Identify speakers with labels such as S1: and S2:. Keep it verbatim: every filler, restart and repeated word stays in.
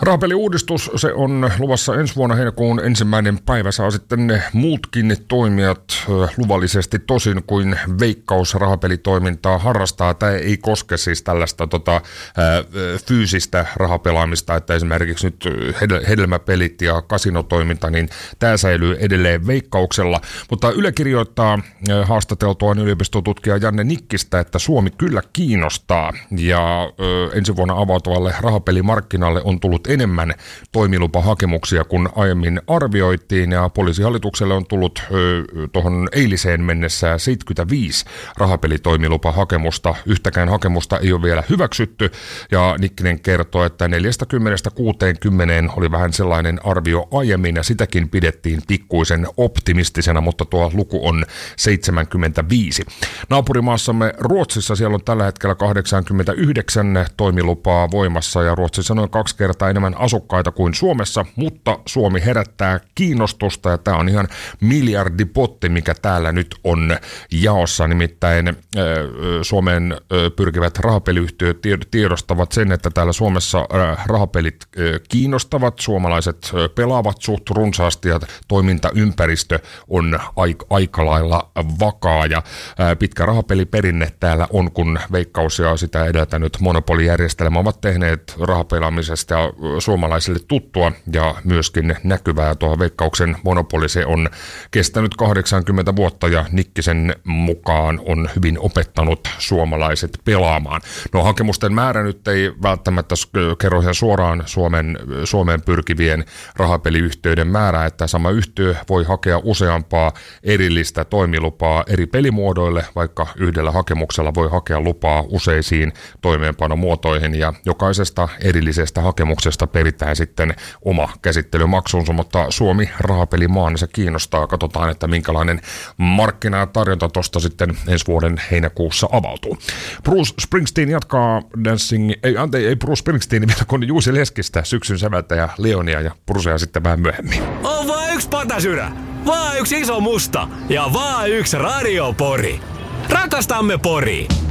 S1: Rahapeliuudistus, se on luvassa ensi vuonna heinäkuun ensimmäinen päivä. Saa sitten ne muutkin toimijat luvallisesti tosin kuin Veikkaus rahapelitoimintaa harrastaa. Tämä ei koske siis tällaista tota, ää, fyysistä rahapelaamista, että esimerkiksi nyt hedelmäpelit ja kasinotoiminta, niin tämä säilyy edelleen Veikkauksella. Mutta Yle kirjoittaa haastateltuaan yliopistotutkija Janne Nikkistä, että Suomi kyllä kiinnostaa ja ö, ensi vuonna avautuvalle rahapelimarkkinalle on tullut enemmän toimilupahakemuksia kuin aiemmin arvioitiin ja poliisihallitukselle on tullut tuohon eiliseen mennessä seitsemänkymmentäviisi rahapelitoimilupahakemusta. Yhtäkään hakemusta ei ole vielä hyväksytty ja Nikkinen kertoo, että neljäkymmentä kuusikymmentä oli vähän sellainen arvio aiemmin ja sitäkin pidettiin pikkuisen optimistisena, mutta tuo luku on seitsemänkymmentäviisi. Naapurimaassamme Ruotsissa siellä on tällä hetkellä kahdeksankymmentäyhdeksän toimilupaa voimassa ja Ruotsissa noin kaksi kertaa enemmän asukkaita kuin Suomessa, mutta Suomi herättää kiinnostusta ja tämä on ihan miljardipotti, mikä täällä nyt on jaossa. Nimittäin äh, Suomeen äh, pyrkivät rahapeliyhtiöt tiedostavat sen, että täällä Suomessa äh, rahapelit äh, kiinnostavat, suomalaiset äh, pelaavat suht runsaasti ja toimintaympäristö on aik- aika lailla vakaa ja äh, pitkä rahapeliperinne täällä on, kun Veikkaus ja sitä edeltänyt monopolijärjestelmä ovat tehneet rahapelaamisesta ja suomalaisille tuttua ja myöskin näkyvää. Tuo Veikkauksen monopoli se on kestänyt kahdeksankymmentä vuotta ja Nikkisen mukaan on hyvin opettanut suomalaiset pelaamaan. No hakemusten määrä nyt ei välttämättä kerro ihan suoraan Suomen, Suomeen pyrkivien rahapeliyhtiöiden määrää, että sama yhtiö voi hakea useampaa erillistä toimilupaa eri pelimuodoille, vaikka yhdellä hakemuksella voi hakea lupaa useisiin toimeenpanomuotoihin ja jokaisesta erillisestä hakemuksesta peritään sitten oma käsittelymaksunsa, mutta Suomi rahapelimaana se kiinnostaa. Katsotaan, että minkälainen markkina ja tarjonta tuosta sitten ensi vuoden heinäkuussa avautuu. Bruce Springsteen jatkaa Dancing, ei anteeksi, ei Bruce Springsteen vielä kun Juusi Leskistä, syksyn säveltäjä Leonia ja Brucea sitten vähän myöhemmin.
S2: On vaan yksi patasyrä, vaan yksi iso musta ja vaan yksi radiopori. Rakastamme Poria.